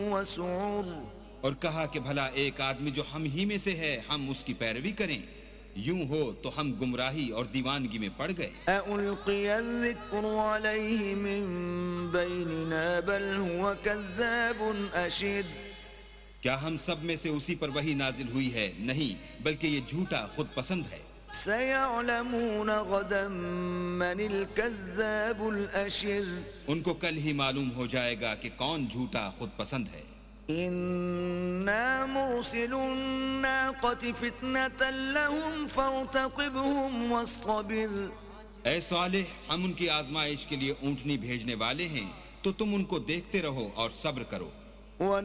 وسعر और कहा कि भला एक आदमी जो हम ही में से है हम उसकी पैरवी करें, यूं हो तो हम गुमराही और दीवानगी में पड़ गए। ألقي الذكر عليه من بيننا بل هو كذاب أشر क्या हम सब में से उसी पर वही नाजिल हुई है? नहीं, बल्कि ये झूठा खुद पसंद है। سيعلمون غدا من الكذاب الأشر उनको कल ही मालूम हो जाएगा कि कौन झूठा खुद पसंद है। إنا مرسل الناقة فتنة لهم فارتقبهم واصطبر ऐ सालिह, हम उनकी आजमाइश के लिए ऊंटनी भेजने वाले हैं, तो तुम उनको देखते रहो और सब्र करो।